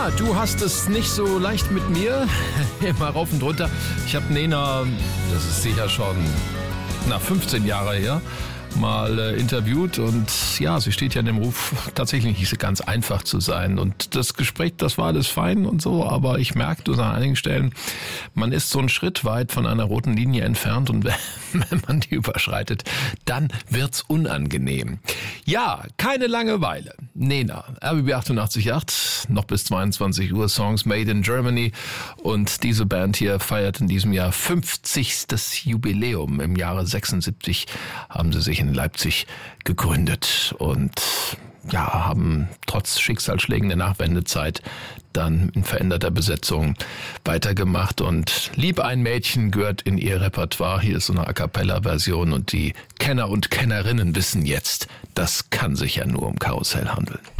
Ja, du hast es nicht so leicht mit mir. Immer rauf und runter. Ich habe Nena, das ist sicher schon 15 Jahre her, mal interviewt und ja, sie steht ja in dem Ruf, tatsächlich nicht so ganz einfach zu sein und das Gespräch, das war alles fein und so, aber ich merkte an einigen Stellen, man ist so einen Schritt weit von einer roten Linie entfernt und wenn man die überschreitet, dann wird's unangenehm. Ja, keine Langeweile. Nena, RBB 88.8, noch bis 22 Uhr, Songs made in Germany und diese Band hier feiert in diesem Jahr 50. Jubiläum. Im Jahre 76 haben sie sich in Leipzig gegründet und ja, haben trotz Schicksalsschlägen der Nachwendezeit dann in veränderter Besetzung weitergemacht und Lieb ein Mädchen gehört in ihr Repertoire. Hier ist so eine A-Cappella-Version und die Kenner und Kennerinnen wissen jetzt, das kann sich ja nur um Karussell handeln.